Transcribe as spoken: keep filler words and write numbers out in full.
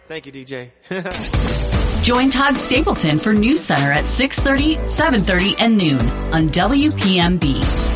Thank you, D J. Join Todd Stapleton for News Center at six thirty, seven thirty, and noon on W P M B.